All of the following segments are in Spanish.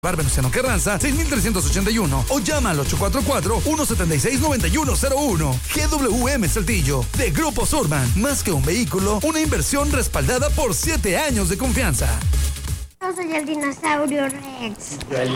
Venustiano Carranza, 6381 o llama al 844-176-9101. GWM Saltillo, de Grupo Surban. Más que un vehículo, una inversión respaldada por 7 años de confianza. Yo soy el dinosaurio Rex.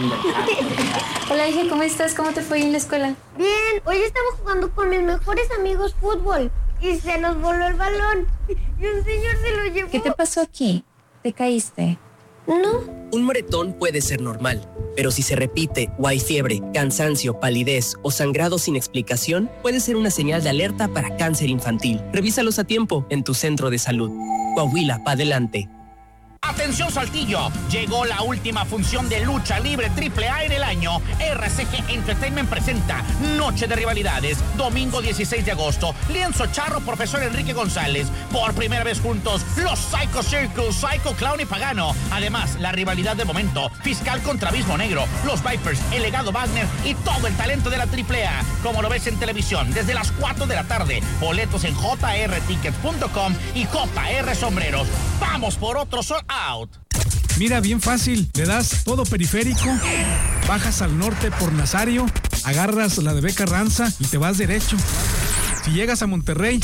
Hola, hija, ¿cómo estás? ¿Cómo te fue en la escuela? Bien, hoy estaba jugando con mis mejores amigos fútbol y se nos voló el balón y un señor se lo llevó. ¿Qué te pasó aquí? ¿Te caíste? No. Un moretón puede ser normal, pero si se repite o hay fiebre, cansancio, palidez o sangrado sin explicación, puede ser una señal de alerta para cáncer infantil. Revísalos a tiempo en tu centro de salud. Coahuila, pa' adelante. ¡Atención, Saltillo! Llegó la última función de lucha libre AAA en el año. RCG Entertainment presenta Noche de Rivalidades, domingo 16 de agosto. Lienzo Charro, Profesor Enrique González. Por primera vez juntos, los Psycho Circus, Psycho Clown y Pagano. Además, la rivalidad de momento, Fiscal contra Abismo Negro, los Vipers, el Legado Wagner y todo el talento de la AAA. Como lo ves en televisión, desde las 4 de la tarde. Boletos en jrtickets.com y JR Sombreros. ¡Vamos por otro sold out! Mira, bien fácil, le das todo periférico, bajas al norte por Nazario, agarras la de B. Carranza y te vas derecho. Si llegas a Monterrey,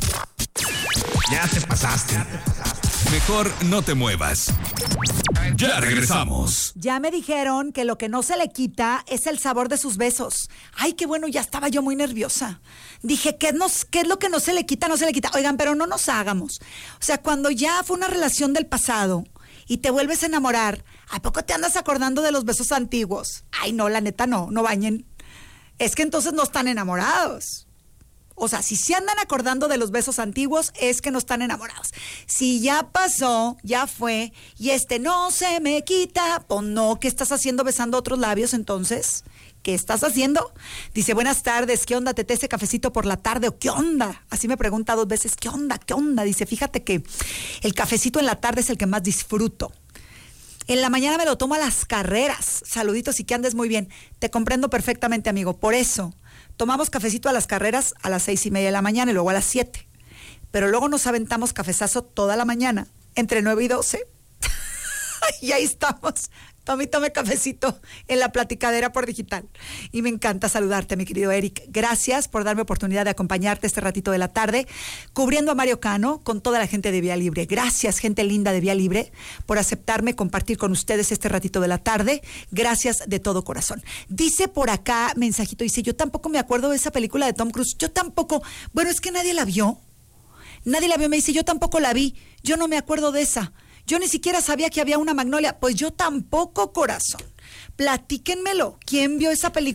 ya te pasaste. Mejor no te muevas. Ya regresamos. Ya me dijeron que lo que no se le quita es el sabor de sus besos. Ay, qué bueno, ya estaba yo muy nerviosa. Dije, ¿qué es lo que no se le quita? No se le quita. Oigan, pero no nos hagamos. O sea, cuando ya fue una relación del pasado y te vuelves a enamorar, ¿a poco te andas acordando de los besos antiguos? Ay, no, la neta no bañen. Es que entonces no están enamorados. O sea, si se andan acordando de los besos antiguos, es que no están enamorados. Si ya pasó, ya fue, y no se me quita, pues no, ¿qué estás haciendo besando otros labios entonces? ¿Qué estás haciendo? Dice, buenas tardes, ¿qué onda? ¿Te ese cafecito por la tarde o qué onda? Así me pregunta 2 veces, ¿qué onda? ¿Qué onda? Dice, fíjate que el cafecito en la tarde es el que más disfruto. En la mañana me lo tomo a las carreras. Saluditos y que andes muy bien. Te comprendo perfectamente, amigo. Por eso, tomamos cafecito a las carreras a las 6:30 de la mañana y luego a las 7. Pero luego nos aventamos cafezazo toda la mañana, entre 9 y 12. Y ahí estamos. Tome cafecito en la platicadera por digital. Y me encanta saludarte, mi querido Eric. Gracias por darme oportunidad de acompañarte este ratito de la tarde, cubriendo a Mario Cano con toda la gente de Vía Libre. Gracias, gente linda de Vía Libre, por aceptarme compartir con ustedes este ratito de la tarde. Gracias de todo corazón. Dice por acá, mensajito, dice, yo tampoco me acuerdo de esa película de Tom Cruise. Yo tampoco. Bueno, es que nadie la vio. Nadie la vio. Me dice, yo tampoco la vi. Yo no me acuerdo de esa. Yo ni siquiera sabía que había una Magnolia. Pues yo tampoco, corazón. Platíquenmelo. ¿Quién vio esa película?